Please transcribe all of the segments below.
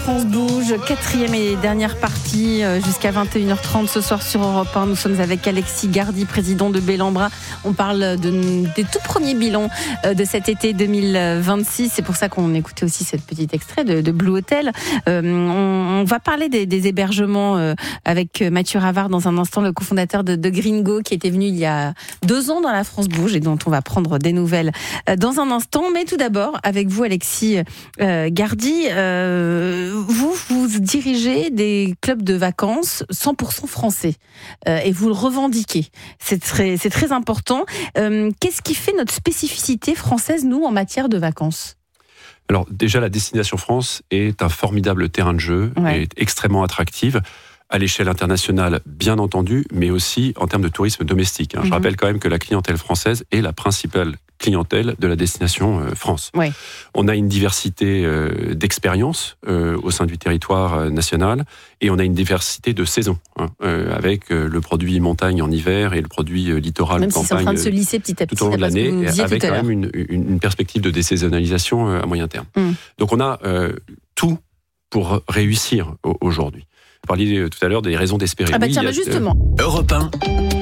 France bouge, quatrième et dernière partie jusqu'à 21h30 ce soir sur Europe 1. Nous sommes avec Alexis Gardy, président de Bellambra. On parle des tout premiers bilans de cet été 2026. C'est pour ça qu'on écoutait aussi ce petit extrait de Blue Hotel. On va parler des hébergements avec Mathieu Ravard dans un instant, le cofondateur de Gringo, qui était venu il y a 2 ans dans la France bouge et dont on va prendre des nouvelles dans un instant. Mais tout d'abord, avec vous Alexis Gardy, vous dirigez des clubs de vacances 100% français et vous le revendiquez. C'est très important. Qu'est-ce qui fait notre spécificité française, nous, en matière de vacances ? Alors déjà, la destination France est un formidable terrain de jeu, et extrêmement attractive, à l'échelle internationale, bien entendu, mais aussi en termes de tourisme domestique. Je rappelle quand même que la clientèle française est la principale clientèle de la destination France. Ouais. On a une diversité d'expériences au sein du territoire national et on a une diversité de saisons, avec le produit montagne en hiver et le produit littoral même campagne si c'est en train de se lisser petit à petit tout au long de l'année, avec quand même une perspective de désaisonnalisation à moyen terme. Donc on a tout pour réussir aujourd'hui. Vous parliez tout à l'heure des raisons d'espérer. Ah bah tiens, justement. Europe 1.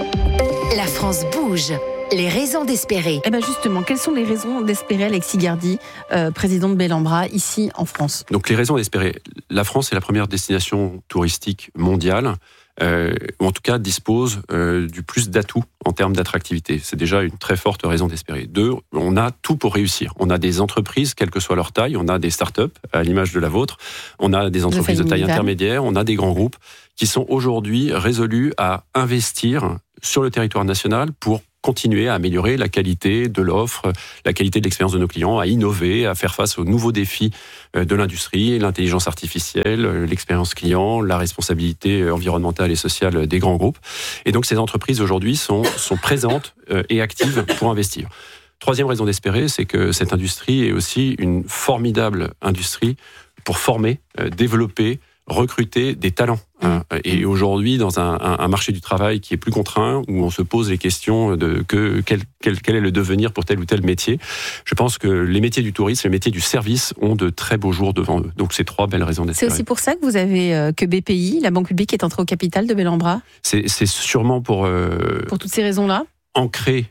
La France bouge. Les raisons d'espérer. Eh ben justement, quelles sont les raisons d'espérer, Alexis Gardy, président de Bellambra, ici en France ? Donc les raisons d'espérer. La France est la première destination touristique mondiale, ou en tout cas dispose du plus d'atouts en termes d'attractivité. C'est déjà une très forte raison d'espérer. 2, on a tout pour réussir. On a des entreprises, quelle que soit leur taille, on a des startups, à l'image de la vôtre, on a des entreprises de taille intermédiaire, on a des grands groupes qui sont aujourd'hui résolus à investir sur le territoire national pour continuer à améliorer la qualité de l'offre, la qualité de l'expérience de nos clients, à innover, à faire face aux nouveaux défis de l'industrie, l'intelligence artificielle, l'expérience client, la responsabilité environnementale et sociale des grands groupes. Et donc ces entreprises aujourd'hui sont présentes et actives pour investir. 3e raison d'espérer, c'est que cette industrie est aussi une formidable industrie pour former, développer, recruter des talents. Et aujourd'hui, dans un marché du travail qui est plus contraint, où on se pose les questions de quel est le devenir pour tel ou tel métier, je pense que les métiers du tourisme, les métiers du service ont de très beaux jours devant eux. Donc c'est 3 belles raisons d'espérer. C'est aussi pour ça que vous avez que BPI, la Banque publique, est entrée au capital de Bellambra ? C'est sûrement pour toutes ces raisons-là ? Ancrer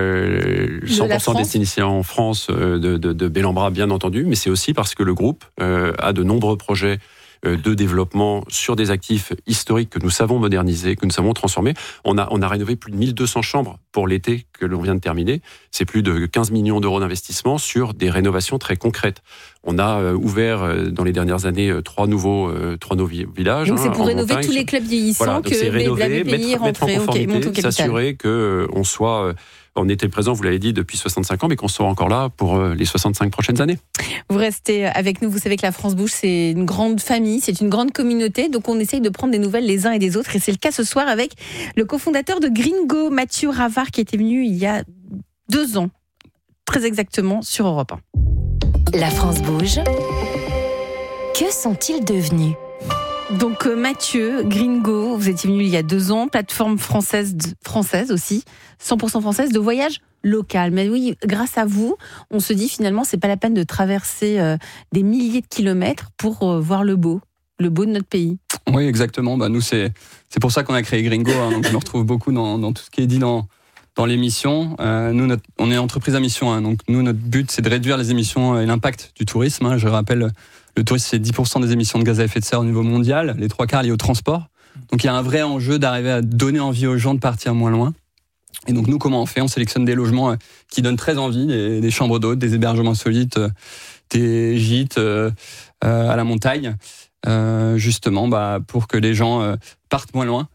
100% destination en France de Bellambra, bien entendu, mais c'est aussi parce que le groupe a de nombreux projets de développement sur des actifs historiques que nous savons moderniser, que nous savons transformer. On a rénové plus de 1200 chambres pour l'été que l'on vient de terminer. C'est plus de 15 millions d'euros d'investissement sur des rénovations très concrètes. On a ouvert dans les dernières années 3 nouveaux villages. Donc c'est pour rénover tous les clubs vieillissants que la BPI est rentrée au capital. S'assurer qu'on soit... On était présent, vous l'avez dit, depuis 65 ans, mais qu'on sera encore là pour les 65 prochaines années. Vous restez avec nous. Vous savez que la France bouge, c'est une grande famille, c'est une grande communauté. Donc on essaye de prendre des nouvelles les uns et des autres. Et c'est le cas ce soir avec le cofondateur de Gringo, Mathieu Ravard, qui était venu il y a 2 ans, très exactement, sur Europe 1. La France bouge. Que sont-ils devenus ? Donc Mathieu, Gringo, vous étiez venu il y a 2 ans, plateforme française aussi, 100% française de voyage local. Mais oui, grâce à vous, on se dit finalement c'est pas la peine de traverser des milliers de kilomètres pour voir le beau de notre pays. Oui, exactement. Nous c'est pour ça qu'on a créé Gringo. Donc je me retrouve beaucoup dans tout ce qui est dit dans l'émission. Nous, on est entreprise à mission. Donc nous, notre but c'est de réduire les émissions et l'impact du tourisme. Je rappelle. Le tourisme, c'est 10% des émissions de gaz à effet de serre au niveau mondial, les 3/4 liés au transport. Donc il y a un vrai enjeu d'arriver à donner envie aux gens de partir moins loin. Et donc nous, comment on fait ? On sélectionne des logements qui donnent très envie, des chambres d'hôtes, des hébergements insolites, des gîtes à la montagne, justement pour que les gens partent moins loin.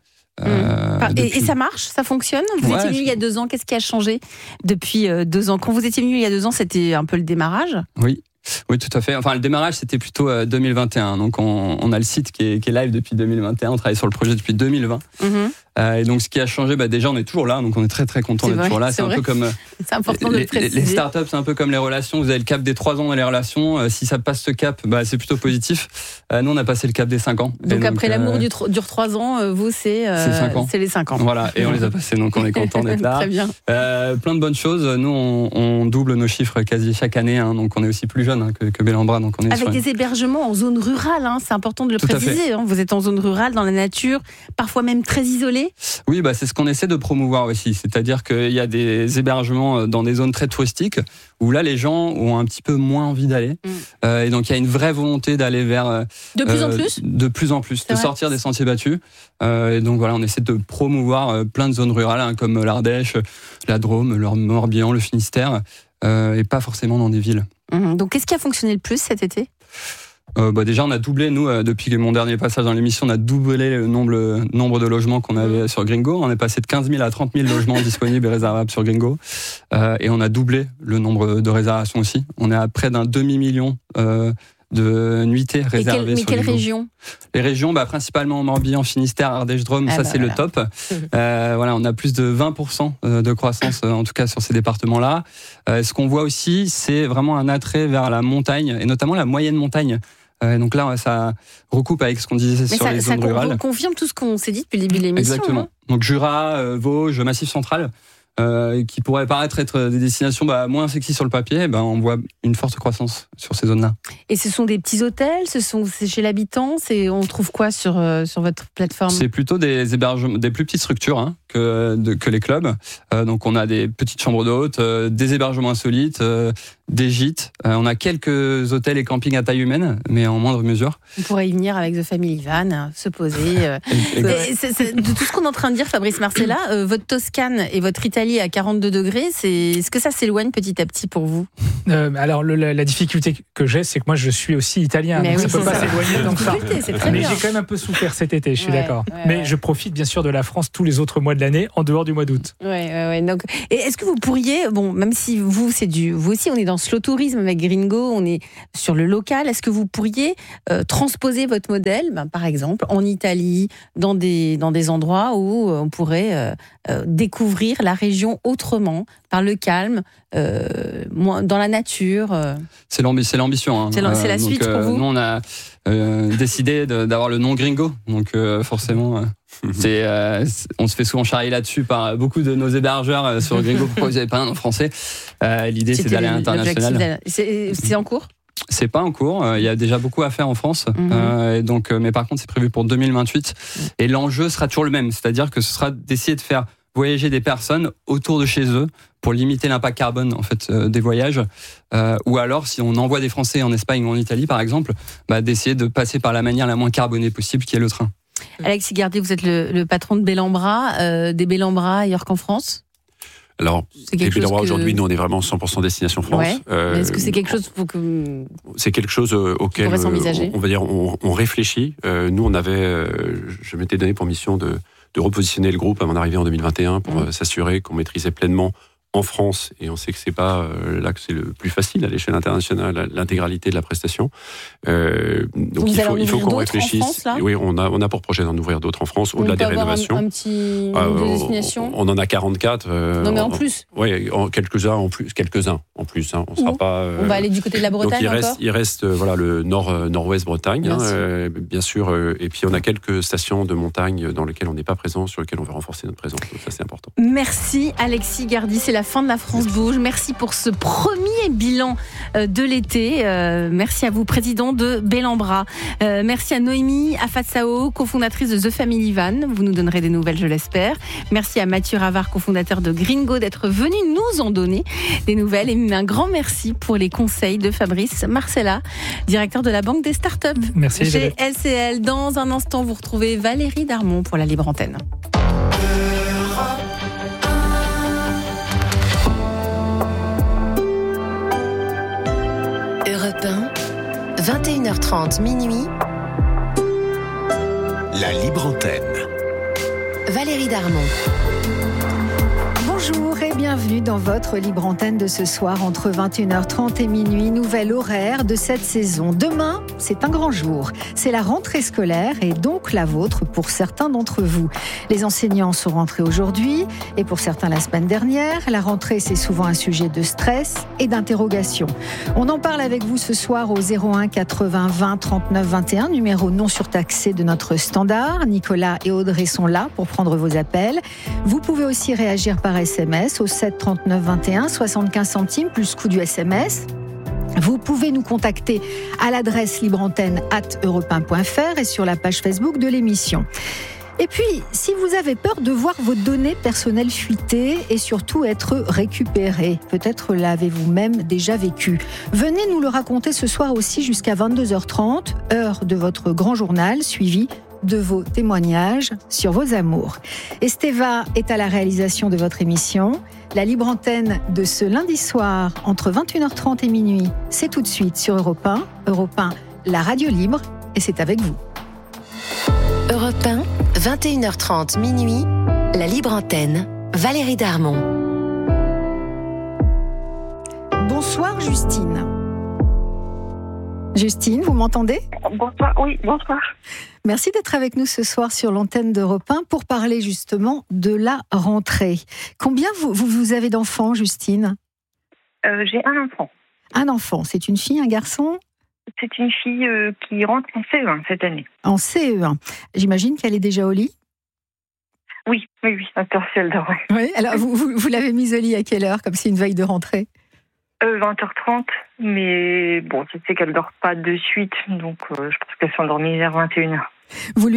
Et ça marche, ça fonctionne ? Vous étiez venu il y a 2 ans, qu'est-ce qui a changé depuis 2 ans ? Quand vous étiez venu il y a 2 ans, c'était un peu le démarrage ? Oui, tout à fait. Enfin, le démarrage, c'était plutôt 2021. Donc, on a le site qui est live depuis 2021. On travaille sur le projet depuis 2020. Et donc, ce qui a changé, déjà, on est toujours là, donc on est très très content d'être toujours là. C'est un peu comme c'est important de le préciser. Les startups, c'est un peu comme les relations. Vous avez le cap des 3 ans dans les relations. Si ça passe ce cap, c'est plutôt positif. Nous, on a passé le cap des 5 ans. Donc après l'amour dure 3 ans, vous c'est 5 ans. C'est les 5 ans. Voilà, et on les a passés, donc on est content d'être là. Très bien. Plein de bonnes choses. Nous, on double nos chiffres quasi chaque année, donc on est aussi plus jeune que Bellambra, donc on est avec des hébergements en zone rurale. C'est important de le préciser. Vous êtes en zone rurale, dans la nature, parfois même très isolée. Oui, c'est ce qu'on essaie de promouvoir aussi. C'est-à-dire qu'il y a des hébergements dans des zones très touristiques où là, les gens ont un petit peu moins envie d'aller. Et donc, il y a une vraie volonté d'aller vers... De plus en plus, de sortir des sentiers battus. Et donc, voilà, on essaie de promouvoir plein de zones rurales, comme l'Ardèche, la Drôme, le Morbihan, le Finistère, et pas forcément dans des villes. Donc, qu'est-ce qui a fonctionné le plus cet été ? Déjà, on a doublé, nous, depuis mon dernier passage dans l'émission, on a doublé le nombre de logements qu'on avait sur Gringo. On est passé de 15 000 à 30 000 logements disponibles et réservables sur Gringo. Et on a doublé le nombre de réservations aussi. On est à près d'un demi-million de nuitées réservées sur quelles régions ? Les régions, principalement Morbihan, Finistère, Ardèche, Drôme, c'est le top. On a plus de 20% de croissance, en tout cas sur ces départements-là. Ce qu'on voit aussi, c'est vraiment un attrait vers la montagne, et notamment la moyenne montagne. Donc là, ça recoupe avec ce qu'on disait sur les zones rurales. Ça confirme tout ce qu'on s'est dit depuis le début de l'émission. Exactement. Donc Jura, Vosges, Massif central, qui pourraient paraître être des destinations moins sexy sur le papier, on voit une forte croissance sur ces zones-là. Et ce sont des petits hôtels, c'est chez l'habitant, on trouve quoi sur votre plateforme ? C'est plutôt des hébergements, des plus petites structures que les clubs. Donc on a des petites chambres d'hôtes, des hébergements insolites, des gîtes. On a quelques hôtels et campings à taille humaine, mais en moindre mesure. On pourrait y venir avec The Family Van, se poser. De tout ce qu'on est en train de dire, Fabrice Marcella, votre Toscane et votre Italie à 42 degrés, est-ce que ça s'éloigne petit à petit pour vous ? Alors la difficulté que j'ai, c'est que moi je suis aussi italien, donc ça ne peut pas s'éloigner tant que ça. Mais j'ai quand même un peu souffert cet été, je suis d'accord. Mais je profite bien sûr de la France tous les autres mois de l'année, en dehors du mois d'août. Donc, et est-ce que vous pourriez, même si vous aussi on est dans slow tourisme avec Gringo, on est sur le local, est-ce que vous pourriez transposer votre modèle, par exemple en Italie, dans des endroits où on pourrait découvrir la région autrement, par le calme, dans la nature. C'est l'ambition. C'est la suite pour vous. Nous, on a décidé d'avoir le nom Gringo, donc forcément, on se fait souvent charrier là-dessus par beaucoup de nos hébergeurs sur Gringo. Pourquoi vous n'avez pas un nom français ? L'idée, c'est d'aller à l'international. C'est en cours ? C'est pas en cours. Il y a déjà beaucoup à faire en France. Mais par contre, c'est prévu pour 2028. Et l'enjeu sera toujours le même, c'est-à-dire que ce sera d'essayer de faire voyager des personnes autour de chez eux pour limiter l'impact carbone des voyages, ou alors si on envoie des Français en Espagne ou en Italie par exemple, d'essayer de passer par la manière la moins carbonée possible, qui est le train. Alexis Gardy, vous êtes le patron de Bellambra, des Bellambra ailleurs qu'en France ? Alors, les Bellambra aujourd'hui, nous on est vraiment 100% destination France. Est-ce que c'est quelque chose c'est quelque chose auquel on va dire on réfléchit. Nous on avait, je m'étais donné pour mission de repositionner le groupe à mon arrivée en 2021 pour s'assurer qu'on maîtrisait pleinement en France, et on sait que c'est pas là que c'est le plus facile à l'échelle internationale, l'intégralité de la prestation. Donc il faut qu'on réfléchisse. France, oui, on a pour projet d'en ouvrir d'autres en France, au-delà des rénovations. Un petit destination. On en a 44. Non mais en plus. Oui, quelques-uns en plus. On sera pas. On va aller du côté de la Bretagne. Donc il reste le nord-ouest Bretagne, bien sûr. Et puis on a quelques stations de montagne dans lesquelles on n'est pas présent, sur lesquelles on veut renforcer notre présence. Donc ça c'est important. Merci Alexis Gardy, c'est la fin de La France Bouge. Merci pour ce premier bilan de l'été. Merci à vous, président de Bellambra. Merci à Noémie Afatsao, cofondatrice de The Family Van. Vous nous donnerez des nouvelles, je l'espère. Merci à Mathieu Ravard, cofondateur de Gringo, d'être venu nous en donner des nouvelles. Et un grand merci pour les conseils de Fabrice Marcella, directeur de la Banque des Startups. Merci chez LCL. Dans un instant, vous retrouvez Valérie Darmon pour la Libre Antenne. Europe 1, 21h30 minuit. La Libre Antenne. Valérie Darmon. Bonjour et bienvenue dans votre libre antenne de ce soir entre 21h30 et minuit, nouvel horaire de cette saison. Demain, c'est un grand jour. C'est la rentrée scolaire et donc la vôtre pour certains d'entre vous. Les enseignants sont rentrés aujourd'hui et pour certains la semaine dernière. La rentrée, c'est souvent un sujet de stress et d'interrogation. On en parle avec vous ce soir au 01 80 20 39 21, numéro non surtaxé de notre standard. Nicolas et Audrey sont là pour prendre vos appels. Vous pouvez aussi réagir par SMS au 7 39 21, 75 centimes plus coût du SMS. Vous pouvez nous contacter à l'adresse libreantenne@europe1.fr et sur la page Facebook de l'émission. Et puis, si vous avez peur de voir vos données personnelles fuiter et surtout être récupérées, peut-être l'avez-vous même déjà vécu, venez nous le raconter ce soir aussi jusqu'à 22h30, heure de votre grand journal, suivi de vos témoignages sur vos amours. Esteva est à la réalisation de votre émission. La libre antenne de ce lundi soir, entre 21h30 et minuit, c'est tout de suite sur Europe 1. Europe 1, la radio libre, et c'est avec vous. Europe 1, 21h30 minuit, la libre antenne, Valérie Darmon. Bonsoir Justine. Justine, vous m'entendez ? Bonsoir, oui, bonsoir. Merci d'être avec nous ce soir sur l'antenne d'Europe 1 pour parler justement de la rentrée. Combien vous avez d'enfants, Justine ? J'ai un enfant. Un enfant, c'est une fille, un garçon ? C'est une fille qui rentre en CE1 cette année. En CE1. J'imagine qu'elle est déjà au lit ? Oui, attention, ouais. Oui, alors vous l'avez mise au lit à quelle heure, comme c'est une veille de rentrée ? 20h30, mais bon, je sais qu'elle ne dort pas de suite, donc je pense qu'elle s'endormit vers 21h. Vous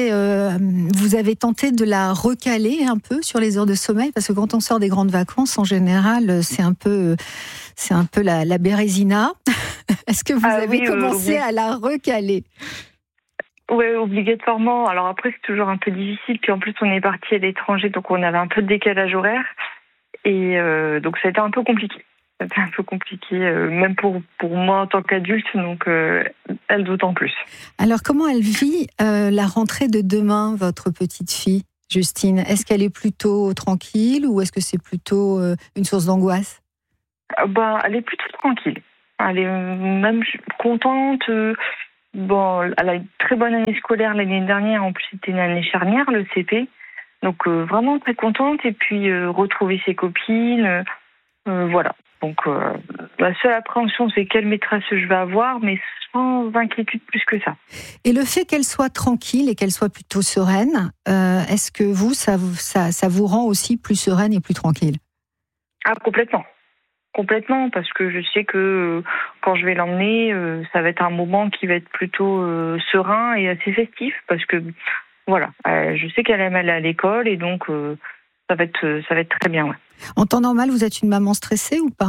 avez tenté de la recaler un peu sur les heures de sommeil, parce que quand on sort des grandes vacances, en général, c'est un peu la bérésina. Est-ce que vous avez commencé à la recaler ? Oui, obligatoirement. Alors après, c'est toujours un peu difficile. Puis en plus, on est parti à l'étranger, donc on avait un peu de décalage horaire. Et donc ça a été un peu compliqué. C'était un peu compliqué, même pour moi en tant qu'adulte, donc elle d'autant plus. Alors comment elle vit la rentrée de demain, votre petite fille, Justine ? Est-ce qu'elle est plutôt tranquille ou est-ce que c'est plutôt une source d'angoisse ? Elle est plutôt tranquille. Elle est même contente. Elle a une très bonne année scolaire l'année dernière, en plus c'était une année charnière, le CP. Donc vraiment très contente et puis retrouver ses copines, voilà. Donc, la seule appréhension, c'est quelle maîtresse je vais avoir, mais sans inquiétude plus que ça. Et le fait qu'elle soit tranquille et qu'elle soit plutôt sereine, est-ce que ça vous rend aussi plus sereine et plus tranquille ? Ah, complètement. Complètement, parce que je sais que quand je vais l'emmener, ça va être un moment qui va être plutôt serein et assez festif, parce que, voilà, je sais qu'elle aime aller à l'école et donc... Ça va être très bien, ouais. En temps normal, vous êtes une maman stressée ou pas ?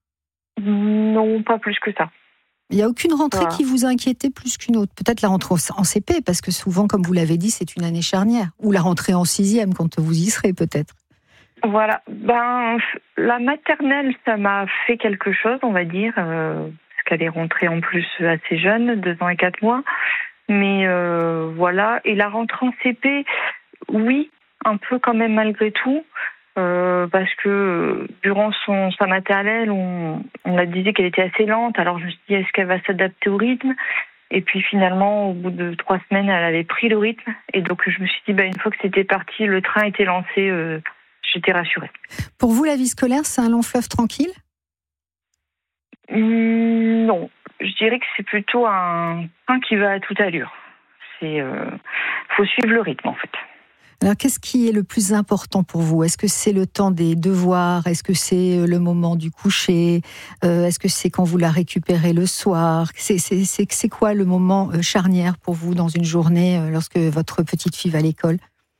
Non, pas plus que ça. Il n'y a aucune rentrée qui vous inquiétait plus qu'une autre ? Peut-être la rentrée en CP, parce que souvent, comme vous l'avez dit, c'est une année charnière. Ou la rentrée en 6e, quand vous y serez peut-être. Voilà. La maternelle, ça m'a fait quelque chose, on va dire, parce qu'elle est rentrée en plus assez jeune, 2 ans et 4 mois. Mais voilà. Et la rentrée en CP, oui, un peu quand même malgré tout, parce que durant sa maternelle, on a disait qu'elle était assez lente, alors je me suis dit, est-ce qu'elle va s'adapter au rythme ? Et puis finalement, au bout de 3 semaines, elle avait pris le rythme, et donc je me suis dit, une fois que c'était parti, le train était lancé, j'étais rassurée. Pour vous, la vie scolaire, c'est un long fleuve tranquille ? Non, je dirais que c'est plutôt un train qui va à toute allure. Faut suivre le rythme, en fait. Alors, qu'est-ce qui est le plus important pour vous ? Est-ce que c'est le temps des devoirs ? Est-ce que c'est le moment du coucher ? Est-ce que c'est quand vous la récupérez le soir ? C'est quoi le moment charnière pour vous dans une journée lorsque votre petite fille va à l'école ?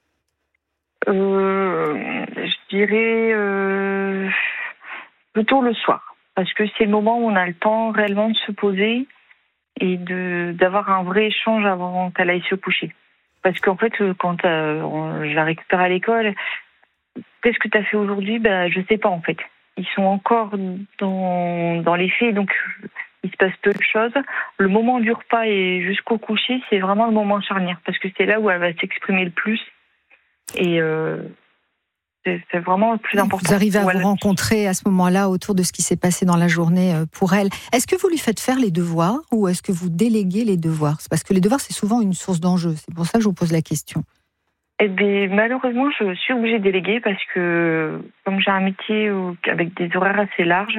Je dirais plutôt le soir. Parce que c'est le moment où on a le temps réellement de se poser et d'avoir un vrai échange avant qu'elle aille se coucher. Parce qu'en fait, quand je la récupère à l'école, qu'est-ce que tu as fait aujourd'hui ? Je sais pas en fait. Ils sont encore dans les faits, donc il se passe peu de choses. Le moment du repas et jusqu'au coucher, c'est vraiment le moment charnière, parce que c'est là où elle va s'exprimer le plus. Et C'est vraiment le plus important. Vous arrivez à vous rencontrer à ce moment-là autour de ce qui s'est passé dans la journée pour elle. Est-ce que vous lui faites faire les devoirs ou est-ce que vous déléguez les devoirs ? C'est parce que les devoirs, c'est souvent une source d'enjeu. C'est pour ça que je vous pose la question. Eh bien, malheureusement, je suis obligée de déléguer parce que comme j'ai un métier avec des horaires assez larges,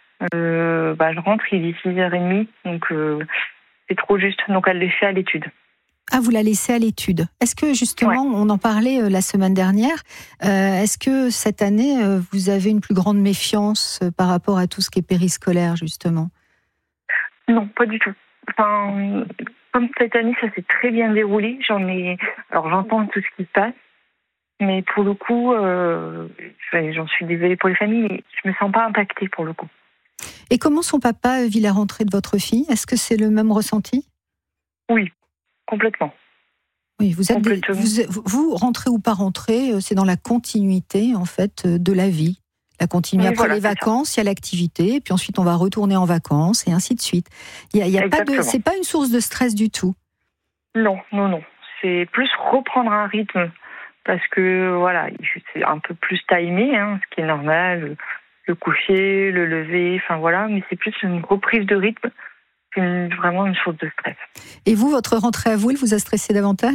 je rentre, il est 6h30, donc c'est trop juste. Donc elle les fait à l'étude. Ah, vous la laissez à l'étude. Est-ce que justement, on en parlait la semaine dernière, est-ce que cette année, vous avez une plus grande méfiance par rapport à tout ce qui est périscolaire, justement ? Non, pas du tout. Enfin, comme cette année, ça s'est très bien déroulé. J'entends tout ce qui se passe, mais pour le coup, j'en suis désolée pour les familles, mais je me sens pas impactée pour le coup. Et comment son papa vit la rentrée de votre fille ? Est-ce que c'est le même ressenti ? Oui, complètement. Oui, vous rentrez ou pas rentrez, c'est dans la continuité en fait de la vie. La continuité. Après les vacances, il y a l'activité, puis ensuite on va retourner en vacances et ainsi de suite. C'est pas une source de stress du tout. Non. C'est plus reprendre un rythme parce que c'est un peu plus timé, ce qui est normal, le coucher, le lever, mais c'est plus une reprise de rythme vraiment une source de stress. Et vous, votre rentrée à vous, elle vous a stressé davantage ?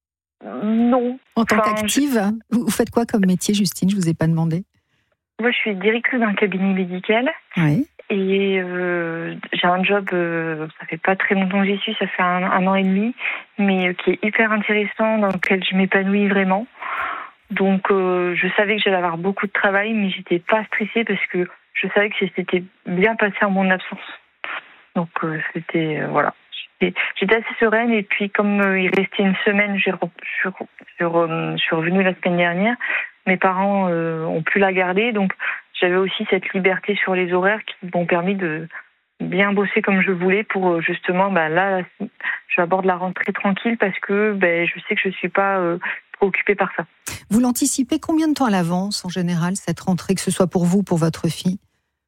Non. En tant qu'active, vous faites quoi comme métier, Justine ? Je vous ai pas demandé. Moi, je suis directrice d'un cabinet médical. Oui. Et j'ai un job, ça fait pas très longtemps que j'y suis, ça fait un an et demi, mais qui est hyper intéressant, dans lequel je m'épanouis vraiment. Donc, je savais que j'allais avoir beaucoup de travail, mais j'étais pas stressée parce que je savais que c'était bien passé en mon absence. Donc, j'étais assez sereine. Et puis, comme il restait une semaine, je suis revenue la semaine dernière. Mes parents ont pu la garder, donc j'avais aussi cette liberté sur les horaires qui m'ont permis de bien bosser comme je voulais pour justement, là, je vais aborder la rentrée tranquille parce que je sais que je ne suis pas préoccupée par ça. Vous l'anticipez combien de temps à l'avance, en général, cette rentrée, que ce soit pour vous ou pour votre fille ?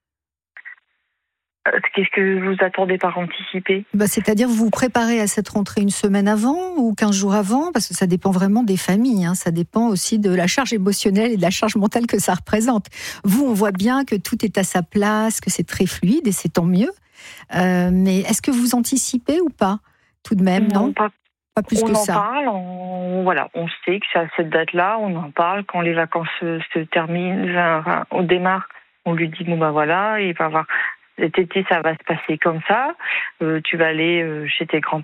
Qu'est-ce que vous attendez par anticiper ? C'est-à-dire, vous vous préparez à cette rentrée une semaine avant ou 15 jours avant ? Parce que ça dépend vraiment des familles. Ça dépend aussi de la charge émotionnelle et de la charge mentale que ça représente. Vous, on voit bien que tout est à sa place, que c'est très fluide et c'est tant mieux. Mais est-ce que vous anticipez ou pas ? Tout de même, non ? Pas plus que ça. On en parle, on sait que c'est à cette date-là, on en parle. Quand les vacances se terminent, on démarre, on lui dit, il va y avoir... Cet été, ça va se passer comme ça. Tu vas aller chez tes grands-parents.